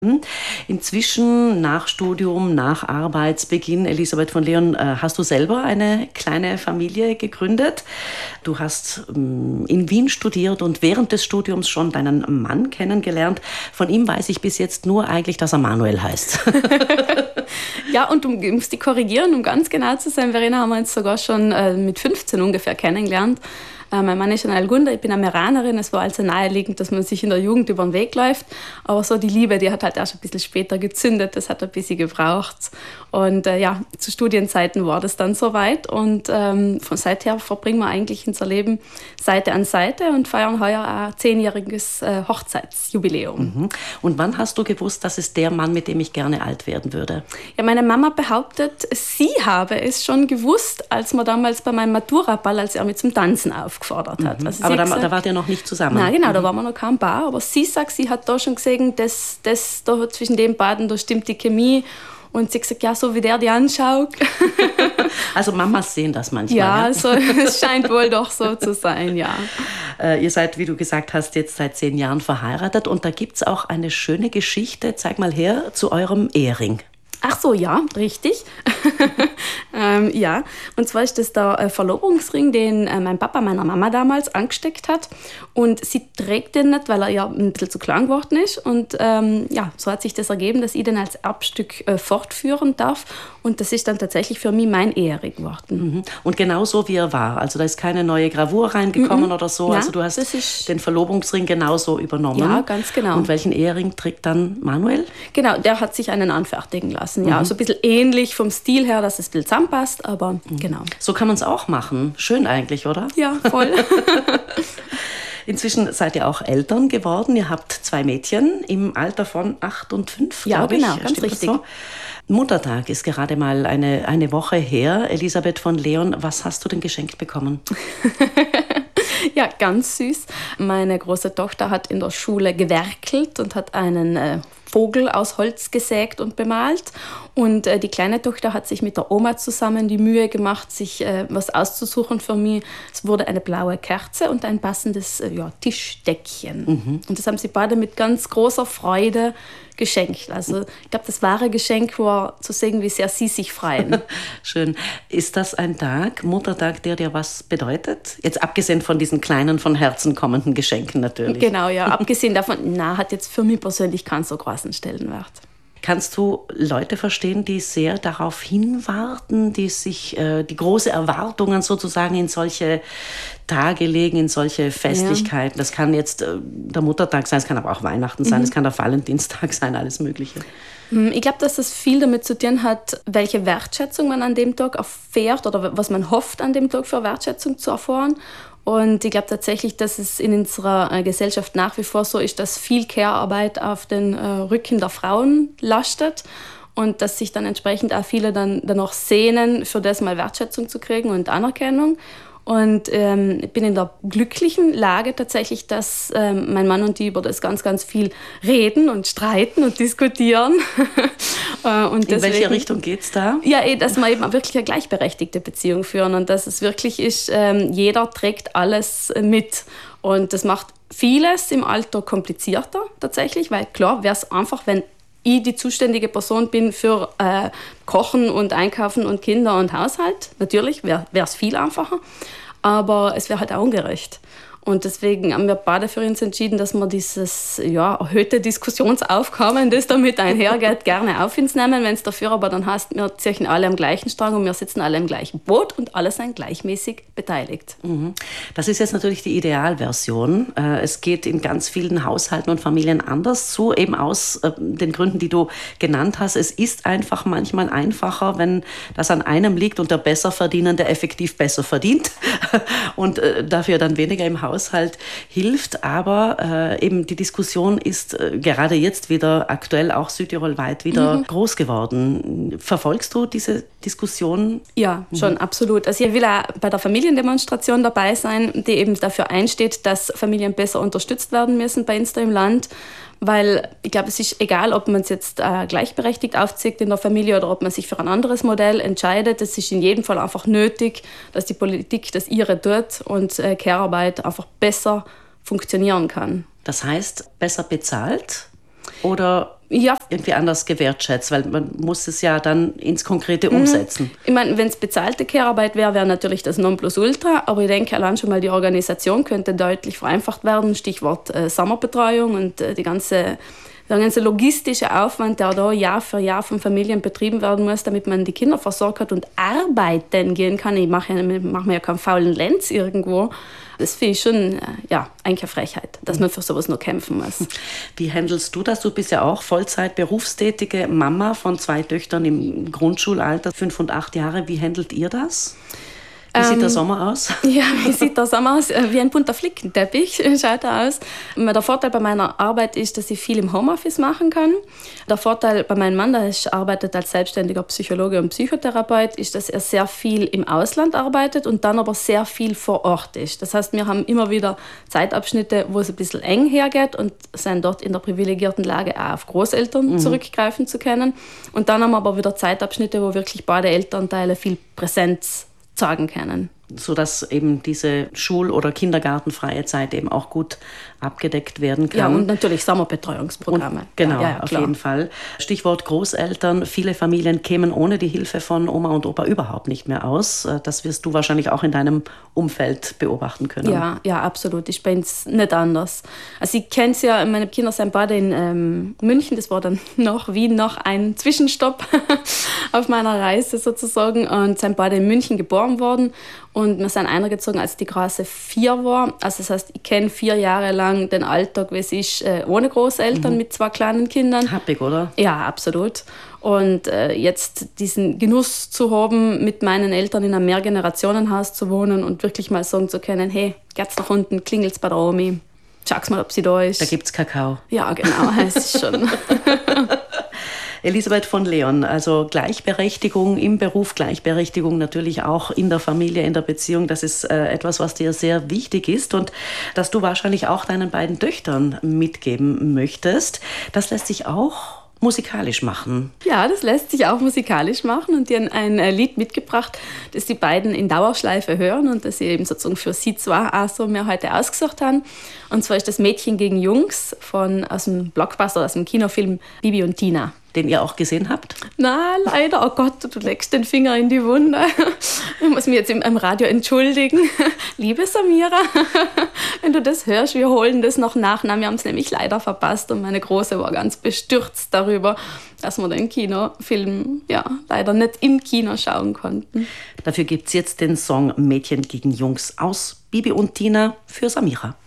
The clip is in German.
Inzwischen, nach Studium, nach Arbeitsbeginn, Elisabeth von Leon, hast du selber eine kleine Familie gegründet. Du hast in Wien studiert und während des Studiums schon deinen Mann kennengelernt. Von ihm weiß ich bis jetzt nur eigentlich, dass er Manuel heißt. Ja, und du musst die korrigieren, um ganz genau zu sein. Verena haben wir uns sogar schon mit 15 ungefähr kennengelernt. Mein Mann ist eine Algunder, ich bin Amerikanerin. Es war also naheliegend, dass man sich in der Jugend über den Weg läuft. Aber so die Liebe, die hat halt erst ein bisschen später gezündet. Das hat ein bisschen gebraucht. Und zu Studienzeiten war das dann soweit. Und von seither verbringen wir eigentlich unser Leben Seite an Seite und feiern heuer ein 10-jähriges Hochzeitsjubiläum. Und wann hast du gewusst, das ist der Mann, mit dem ich gerne alt werden würde? Ja, meine Mama behauptet, sie habe es schon gewusst, als wir damals bei meinem Maturaball, als er mich zum Tanzen aufgefordert hat. Also aber da wart ihr noch nicht zusammen? Nein, genau, da waren wir noch kein Paar. Aber sie sagt, sie hat da schon gesehen, dass da zwischen den beiden, da stimmt die Chemie. Und sie hat gesagt, ja, so wie der die anschaut. Also Mamas sehen das manchmal. Ja, so, es scheint wohl doch so zu sein, ja. Ihr seid, wie du gesagt hast, jetzt seit 10 Jahren verheiratet. Und da gibt es auch eine schöne Geschichte, zeig mal her, zu eurem Ehering. Ach so, ja, richtig. Ja, und zwar ist das der Verlobungsring, den mein Papa meiner Mama damals angesteckt hat. Und sie trägt den nicht, weil er ja ein bisschen zu klein geworden ist. Und so hat sich das ergeben, dass ich den als Erbstück fortführen darf. Und das ist dann tatsächlich für mich mein Ehering geworden. Und genau so, wie er war. Also da ist keine neue Gravur reingekommen oder so. Ja, also du hast den Verlobungsring genauso übernommen. Ja, ganz genau. Und welchen Ehering trägt dann Manuel? Genau, der hat sich einen anfertigen lassen. Ja, so ein bisschen ähnlich vom Stil her, dass es ein bisschen zusammenpasst, aber genau. So kann man es auch machen. Schön eigentlich, oder? Ja, voll. Inzwischen seid ihr auch Eltern geworden. Ihr habt 2 Mädchen im Alter von 8 und 5, ja, glaube ich. Genau, ganz richtig. So? Muttertag ist gerade mal eine Woche her. Elisabeth von Leon, was hast du denn geschenkt bekommen? Ja, ganz süß. Meine große Tochter hat in der Schule gewerkelt und hat einen Vogel aus Holz gesägt und bemalt. Und die kleine Tochter hat sich mit der Oma zusammen die Mühe gemacht, sich was auszusuchen für mich. Es wurde eine blaue Kerze und ein passendes Tischdeckchen. Und das haben sie beide mit ganz großer Freude geschenkt. Also ich glaube, das wahre Geschenk war zu sehen, wie sehr sie sich freuen. Schön. Ist das ein Tag, Muttertag, der dir was bedeutet? Jetzt abgesehen von diesen kleinen, von Herzen kommenden Geschenken natürlich. Genau, ja. Abgesehen davon, hat jetzt für mich persönlich keinen so großen Stellenwert. Kannst du Leute verstehen, die sehr darauf hinwarten, die sich die große Erwartungen sozusagen in solche Tage legen, in solche Festlichkeiten? Ja. Das kann jetzt der Muttertag sein, es kann aber auch Weihnachten sein, es kann der Valentinstag sein, alles Mögliche. Ich glaube, dass das viel damit zu tun hat, welche Wertschätzung man an dem Tag erfährt oder was man hofft, an dem Tag für Wertschätzung zu erfahren. Und ich glaube tatsächlich, dass es in unserer Gesellschaft nach wie vor so ist, dass viel Care-Arbeit auf den Rücken der Frauen lastet und dass sich dann entsprechend auch viele dann danach sehnen, für das mal Wertschätzung zu kriegen und Anerkennung. Und ich bin in der glücklichen Lage tatsächlich, dass mein Mann und ich über das ganz, ganz viel reden und streiten und diskutieren. Und in welche Richtung geht's da? Ja, dass wir eben wirklich eine gleichberechtigte Beziehung führen und dass es wirklich ist, jeder trägt alles mit. Und das macht vieles im Alltag komplizierter tatsächlich, weil klar wäre es einfach, wenn ich die zuständige Person bin für Kochen und Einkaufen und Kinder und Haushalt. Natürlich wäre es viel einfacher, aber es wäre halt auch ungerecht. Und deswegen haben wir beide für uns entschieden, dass wir dieses erhöhte Diskussionsaufkommen, das damit einhergeht, gerne auf uns nehmen. Wenn es dafür aber dann heißt, wir ziehen alle am gleichen Strang und wir sitzen alle im gleichen Boot und alle sind gleichmäßig beteiligt. Das ist jetzt natürlich die Idealversion. Es geht in ganz vielen Haushalten und Familien anders zu, eben aus den Gründen, die du genannt hast. Es ist einfach manchmal einfacher, wenn das an einem liegt und der Besserverdienende effektiv besser verdient und dafür dann weniger im Haushalt hilft, aber eben die Diskussion ist gerade jetzt wieder aktuell, auch südtirolweit wieder groß geworden. Verfolgst du diese Diskussion? Ja, schon, absolut. Also ich will auch bei der Familiendemonstration dabei sein, die eben dafür einsteht, dass Familien besser unterstützt werden müssen bei uns da im Land. Weil ich glaube, es ist egal, ob man es jetzt gleichberechtigt aufzieht in der Familie oder ob man sich für ein anderes Modell entscheidet. Es ist in jedem Fall einfach nötig, dass die Politik das ihre tut und Care-Arbeit einfach besser funktionieren kann. Das heißt, besser bezahlt oder Ja. irgendwie anders gewertschätzt, weil man muss es ja dann ins Konkrete umsetzen. Ich meine, wenn es bezahlte Care-Arbeit wäre natürlich das Nonplusultra, aber ich denke, allein schon mal die Organisation könnte deutlich vereinfacht werden, Stichwort Sommerbetreuung und der ganze logistische Aufwand, der da Jahr für Jahr von Familien betrieben werden muss, damit man die Kinder versorgt hat und arbeiten gehen kann. Ich mache mir ja keinen faulen Lenz irgendwo. Das finde ich schon eigentlich eine Frechheit, dass man für sowas nur kämpfen muss. Wie handelst du das? Du bist ja auch Vollzeit berufstätige Mama von 2 Töchtern im Grundschulalter, 5 und 8 Jahre. Wie handelt ihr das? Wie sieht der Sommer aus? Ja, wie sieht der Sommer aus? Wie ein bunter Flickenteppich schaut er aus. Der Vorteil bei meiner Arbeit ist, dass ich viel im Homeoffice machen kann. Der Vorteil bei meinem Mann, der arbeitet als selbstständiger Psychologe und Psychotherapeut, ist, dass er sehr viel im Ausland arbeitet und dann aber sehr viel vor Ort ist. Das heißt, wir haben immer wieder Zeitabschnitte, wo es ein bisschen eng hergeht und sind dort in der privilegierten Lage, auch auf Großeltern zurückgreifen zu können. Und dann haben wir aber wieder Zeitabschnitte, wo wirklich beide Elternteile viel Präsenz sagen können. Sodass eben diese Schul- oder Kindergartenfreie Zeit eben auch gut abgedeckt werden kann. Ja, und natürlich Sommerbetreuungsprogramme. Genau, ja, auf jeden Fall. Stichwort Großeltern. Viele Familien kämen ohne die Hilfe von Oma und Opa überhaupt nicht mehr aus. Das wirst du wahrscheinlich auch in deinem Umfeld beobachten können. Ja, absolut. Ich bin es nicht anders. Also ich kenne es ja, meine Kinder sind beide in München. Das war dann nach Wien noch ein Zwischenstopp auf meiner Reise sozusagen. Und sind beide in München geboren worden. Und wir sind eingezogen, als die Große 4 war. Also das heißt, ich kenne 4 Jahre lang den Alltag, wie es ist, ohne Großeltern mit 2 kleinen Kindern. Happig, oder? Ja, absolut. Und jetzt diesen Genuss zu haben, mit meinen Eltern in einem Mehrgenerationenhaus zu wohnen und wirklich mal sagen zu können, hey, geht's nach unten, klingelt's bei der Omi, schau's mal, ob sie da ist. Da gibt's Kakao. Ja, genau, es ist schon... Elisabeth von Leon, also Gleichberechtigung im Beruf, Gleichberechtigung natürlich auch in der Familie, in der Beziehung, das ist etwas, was dir sehr wichtig ist und das du wahrscheinlich auch deinen beiden Töchtern mitgeben möchtest. Das lässt sich auch musikalisch machen. Ja, das lässt sich auch musikalisch machen und die haben ein Lied mitgebracht, das die beiden in Dauerschleife hören und das sie eben sozusagen für sie zwar auch so mir heute ausgesucht haben. Und zwar ist das Mädchen gegen Jungs aus dem Blockbuster, aus dem Kinofilm Bibi und Tina. Den ihr auch gesehen habt? Na, leider. Oh Gott, du legst den Finger in die Wunde. Ich muss mich jetzt im Radio entschuldigen. Liebe Samira, wenn du das hörst, wir holen das noch nach. Na, wir haben es nämlich leider verpasst und meine Große war ganz bestürzt darüber, dass wir den Kinofilm leider nicht im Kino schauen konnten. Dafür gibt es jetzt den Song Mädchen gegen Jungs aus Bibi und Tina für Samira.